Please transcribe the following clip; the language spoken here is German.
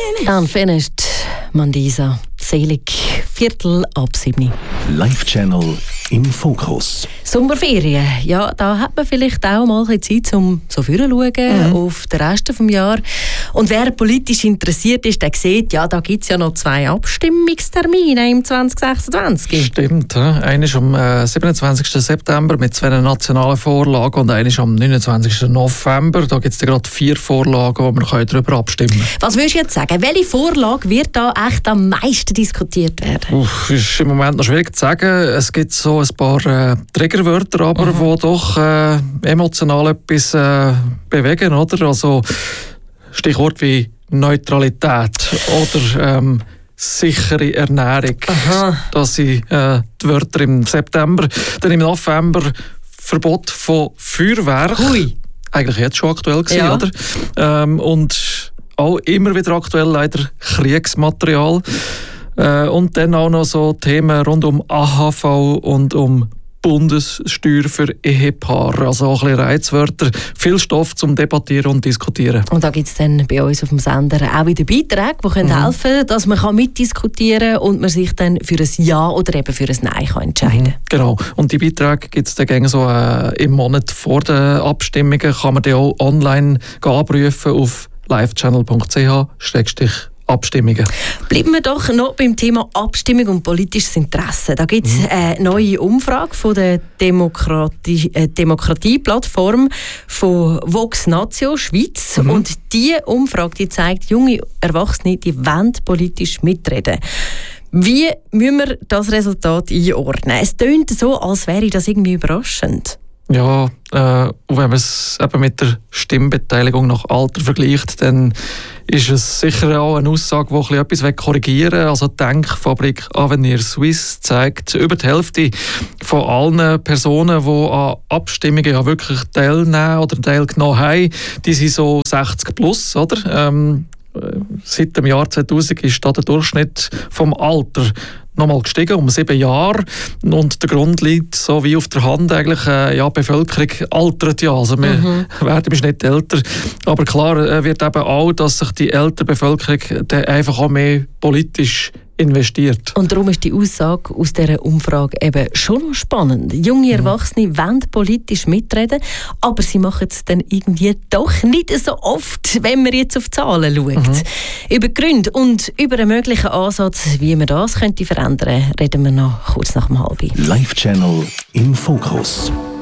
Unfinished, Mandisa, selig, 6:45. Live-Channel im Fokus. Sommerferien, ja, da hat man vielleicht auch mal ein bisschen Zeit, um so vorzuschauen auf den Rest des Jahres. Und wer politisch interessiert ist, der sieht, ja, da gibt es ja noch 2 Abstimmungstermine im 2026. Stimmt, einer ist am 27. September mit 2 nationalen Vorlagen und einer ist am 29. November. Da gibt es gerade 4 Vorlagen, wo man darüber abstimmen kann. Was würdest du jetzt sagen? Welche Vorlage wird da echt am meisten diskutiert werden? Ist im Moment noch schwierig zu sagen. Es gibt so ein paar Triggerwörter, aber die doch emotional etwas bewegen, oder? Also Stichwort wie Neutralität oder sichere Ernährung. Das sind die Wörter im September. Dann im November Verbot von Feuerwerk. Hui. Eigentlich jetzt schon aktuell gewesen, Ja. oder? Und auch immer wieder aktuell leider Kriegsmaterial. Und dann auch noch so Themen rund um AHV und um Bundessteuer für Ehepaare. Also auch ein bisschen Reizwörter. Viel Stoff zum Debattieren und Diskutieren. Und da gibt es dann bei uns auf dem Sender auch wieder Beiträge, die können helfen, dass man mitdiskutieren kann und man sich dann für ein Ja oder eben für ein Nein kann entscheiden kann. Genau. Und die Beiträge gibt es dann so im Monat vor den Abstimmungen. Kann man die auch online abrufen auf livechannel.ch/Abstimmungen. Bleiben wir doch noch beim Thema Abstimmung und politisches Interesse. Da gibt es eine neue Umfrage von der Demokratieplattform von Vox Natio Schweiz. Und diese Umfrage die zeigt, junge Erwachsene die wollen politisch mitreden. Wie müssen wir das Resultat einordnen? Es tönt so, als wäre das irgendwie überraschend. Ja, und wenn man es eben mit der Stimmbeteiligung nach Alter vergleicht, dann ist es sicher auch eine Aussage, die etwas korrigieren will. Also die Denkfabrik Avenir Suisse zeigt, über die Hälfte von allen Personen, die an Abstimmungen ja wirklich teilnehmen oder teilgenommen haben, die sind so 60 plus, oder? Seit dem Jahr 2000 ist da der Durchschnitt vom Alter nochmal gestiegen, um 7 Jahre. Und der Grund liegt so wie auf der Hand eigentlich, die Bevölkerung altert ja. Also wir werden nicht älter. Aber klar wird eben auch, dass sich die ältere Bevölkerung dann einfach auch mehr politisch investiert. Und darum ist die Aussage aus dieser Umfrage eben schon noch spannend. Junge Erwachsene wollen politisch mitreden, aber sie machen es dann irgendwie doch nicht so oft, wenn man jetzt auf die Zahlen schaut. Über Gründe und über einen möglichen Ansatz, wie man das könnte verändern, reden wir noch kurz nach dem 12:30. Live-Channel im Fokus.